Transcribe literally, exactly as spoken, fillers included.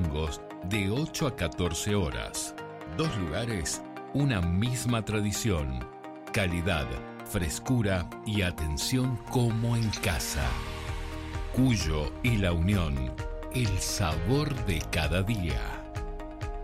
domingos de ocho a catorce horas. Dos lugares, una misma tradición. Calidad, frescura y atención como en casa. Cuyo y La Unión, el sabor de cada día.